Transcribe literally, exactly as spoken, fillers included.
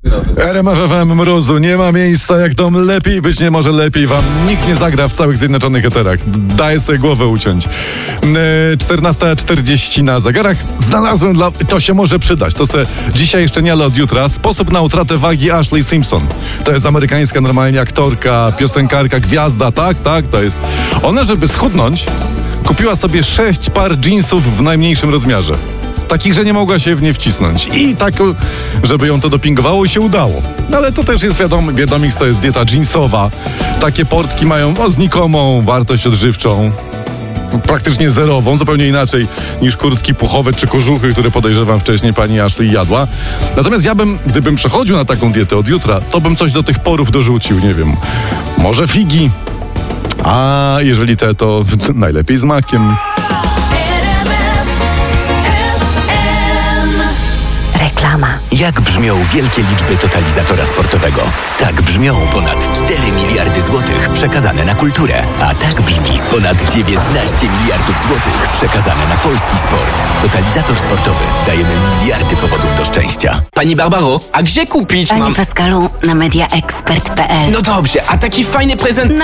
R M F F M mrozu, nie ma miejsca jak dom, lepiej być nie może, lepiej wam nikt nie zagra w całych Zjednoczonych Eterach. Daję sobie głowę uciąć. czternasta czterdzieści na zegarach. Znalazłem dla... To się może przydać. To se dzisiaj jeszcze nie, ale od jutra. Sposób na utratę wagi Ashley Simpson. To jest amerykańska normalnie aktorka, piosenkarka, gwiazda, tak, tak, to jest. Ona, żeby schudnąć, kupiła sobie sześć par dżinsów w najmniejszym rozmiarze. Takich, że nie mogła się w nie wcisnąć. I tak, żeby ją to dopingowało, się udało. No ale to też jest wiadomo, wiadomix, to jest dieta jeansowa. Takie portki mają o, znikomą wartość odżywczą. Praktycznie zerową, zupełnie inaczej niż kurtki puchowe czy kożuchy, które podejrzewam wcześniej pani Ashley jadła. Natomiast ja bym, gdybym przechodził na taką dietę od jutra, to bym coś do tych porów dorzucił, nie wiem, może figi. A jeżeli te, to najlepiej z makiem. Reklama. Jak brzmią wielkie liczby totalizatora sportowego? Tak brzmią ponad cztery miliardy złotych przekazane na kulturę. A tak brzmi ponad dziewiętnaście miliardów złotych przekazane na polski sport. Totalizator sportowy. Dajemy miliardy powodów do szczęścia. Pani Barbaro, a gdzie kupić Panie mam... Pascalu, na mediaexpert kropka p l. No dobrze, a taki fajny prezent...